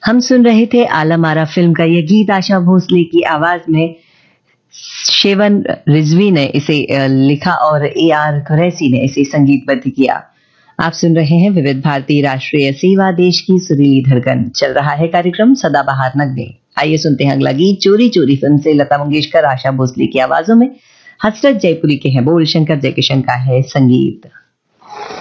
हम सुन रहे थे आलम आरा फिल्म का यह गीत आशा भोसले की आवाज में। शेवन रिजवी ने इसे लिखा और AR कुरैशी ने इसे संगीतबद्ध किया। आप सुन रहे हैं विविध भारती राष्ट्रीय सेवा, देश की सुरीली धड़कन। चल रहा है कार्यक्रम सदाबहार नगमे। आइए सुनते हैं अगला गीत चोरी चोरी फिल्म से लता मंगेशकर, आशा भोसले की आवाजों में। हसरत जयपुरी के हैं बोल, शंकर जयकिशन का है संगीत।